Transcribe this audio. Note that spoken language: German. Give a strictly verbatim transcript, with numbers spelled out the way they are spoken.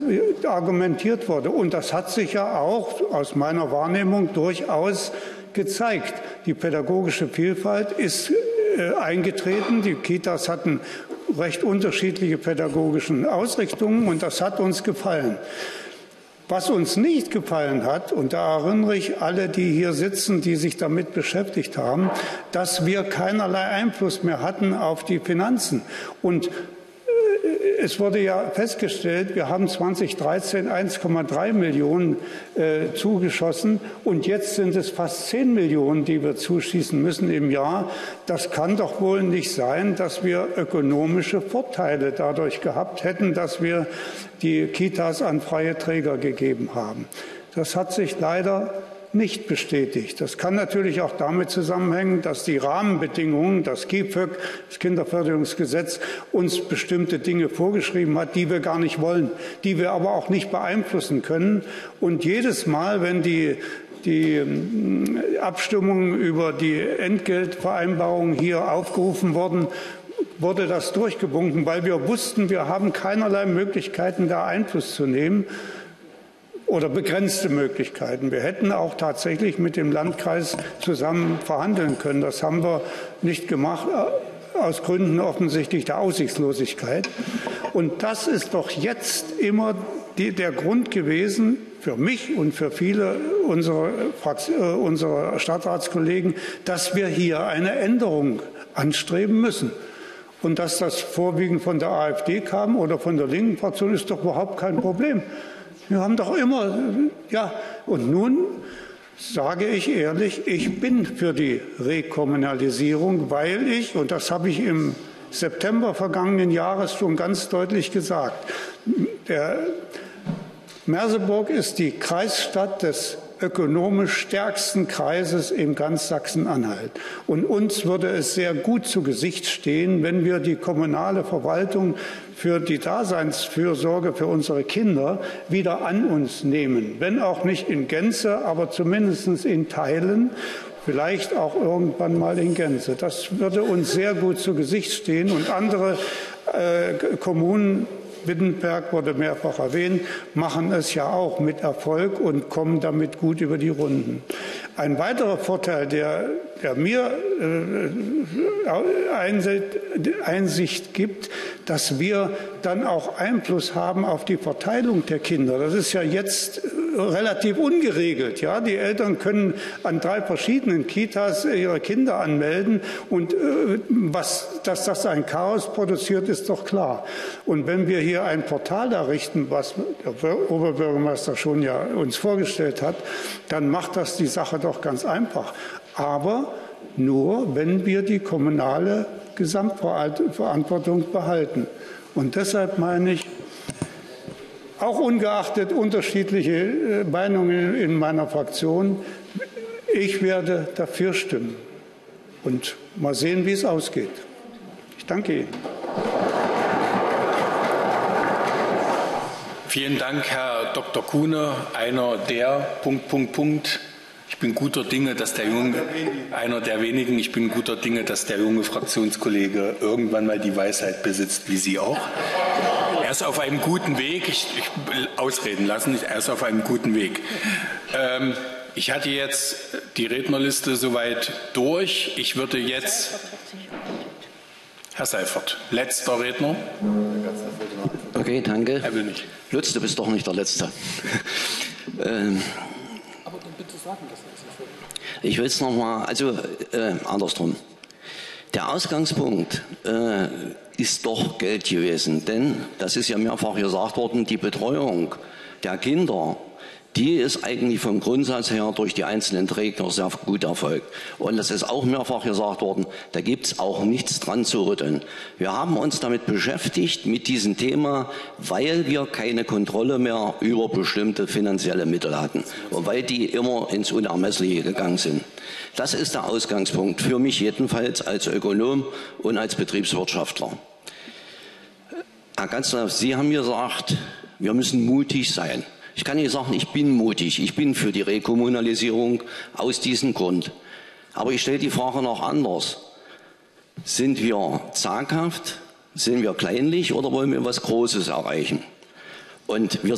argumentiert wurde. Und das hat sich ja auch aus meiner Wahrnehmung durchaus gezeigt. Die pädagogische Vielfalt ist äh, eingetreten. Die Kitas hatten recht unterschiedliche pädagogische Ausrichtungen und das hat uns gefallen. Was uns nicht gefallen hat, und da erinnere ich alle, die hier sitzen, die sich damit beschäftigt haben, dass wir keinerlei Einfluss mehr hatten auf die Finanzen. Und es wurde ja festgestellt, wir haben zweitausenddreizehn eins Komma drei Millionen äh, zugeschossen und jetzt sind es fast zehn Millionen, die wir zuschießen müssen im Jahr. Das kann doch wohl nicht sein, dass wir ökonomische Vorteile dadurch gehabt hätten, dass wir die Kitas an freie Träger gegeben haben. Das hat sich leider nicht bestätigt. Das kann natürlich auch damit zusammenhängen, dass die Rahmenbedingungen, das K I F Ö K, das Kinderförderungsgesetz, uns bestimmte Dinge vorgeschrieben hat, die wir gar nicht wollen, die wir aber auch nicht beeinflussen können. Und jedes Mal, wenn die die Abstimmungen über die Entgeltvereinbarung hier aufgerufen wurden, wurde das durchgewunken, weil wir wussten, wir haben keinerlei Möglichkeiten, da Einfluss zu nehmen. Oder begrenzte Möglichkeiten. Wir hätten auch tatsächlich mit dem Landkreis zusammen verhandeln können. Das haben wir nicht gemacht, aus Gründen offensichtlich der Aussichtslosigkeit. Und das ist doch jetzt immer die, der Grund gewesen für mich und für viele unserer, äh, unserer Stadtratskollegen, dass wir hier eine Änderung anstreben müssen. Und dass das vorwiegend von der AfD kam oder von der linken Fraktion, ist doch überhaupt kein Problem. Wir haben doch immer, ja, und nun sage ich ehrlich, ich bin für die Rekommunalisierung, weil ich, und das habe ich im September vergangenen Jahres schon ganz deutlich gesagt, der Merseburg ist die Kreisstadt des ökonomisch stärksten Kreises in ganz Sachsen-Anhalt. Und uns würde es sehr gut zu Gesicht stehen, wenn wir die kommunale Verwaltung für die Daseinsfürsorge für unsere Kinder wieder an uns nehmen. Wenn auch nicht in Gänze, aber zumindest in Teilen, vielleicht auch irgendwann mal in Gänze. Das würde uns sehr gut zu Gesicht stehen. Und andere äh, Kommunen, Wittenberg wurde mehrfach erwähnt, machen es ja auch mit Erfolg und kommen damit gut über die Runden. Ein weiterer Vorteil, der, der mir äh, Einsicht, Einsicht gibt, dass wir dann auch Einfluss haben auf die Verteilung der Kinder. Das ist ja jetzt relativ ungeregelt. Ja? Die Eltern können an drei verschiedenen Kitas ihre Kinder anmelden und äh, was, dass das ein Chaos produziert, ist doch klar. Und wenn wir hier ein Portal errichten, was der Oberbürgermeister schon ja uns vorgestellt hat, dann macht das die Sache doch ganz einfach. Aber nur, wenn wir die kommunale Gesamtverantwortung behalten. Und deshalb meine ich, auch ungeachtet unterschiedliche Meinungen in meiner Fraktion, ich werde dafür stimmen. Und mal sehen, wie es ausgeht. Ich danke Ihnen. Vielen Dank, Herr Doktor Kuhne. Einer der Punkt, Punkt, Punkt. Ich bin guter Dinge, dass der junge, einer der wenigen, ich bin guter Dinge, dass der junge Fraktionskollege irgendwann mal die Weisheit besitzt, wie Sie auch. Er ist auf einem guten Weg, ich, ich ausreden lassen, er ist auf einem guten Weg. Ähm, ich hatte jetzt die Rednerliste soweit durch. Ich würde jetzt, Herr Seifert, letzter Redner. Okay, danke. Er will nicht. Lutz, du bist doch nicht der Letzte. ähm, Aber dann bitte sagen, dass das Ich will es nochmal, also äh, andersrum. Der Ausgangspunkt äh, ist doch Geld gewesen, denn, das ist ja mehrfach gesagt worden, die Betreuung der Kinder, die ist eigentlich vom Grundsatz her durch die einzelnen Träger sehr gut erfolgt. Und es ist auch mehrfach gesagt worden, da gibt es auch nichts dran zu rütteln. Wir haben uns damit beschäftigt, mit diesem Thema, weil wir keine Kontrolle mehr über bestimmte finanzielle Mittel hatten und weil die immer ins Unermessliche gegangen sind. Das ist der Ausgangspunkt, für mich jedenfalls als Ökonom und als Betriebswirtschaftler. Herr Kanzler, Sie haben gesagt, wir müssen mutig sein. Ich kann Ihnen sagen, ich bin mutig. Ich bin für die Rekommunalisierung aus diesem Grund. Aber ich stelle die Frage noch anders. Sind wir zaghaft? Sind wir kleinlich oder wollen wir etwas Großes erreichen? Und wir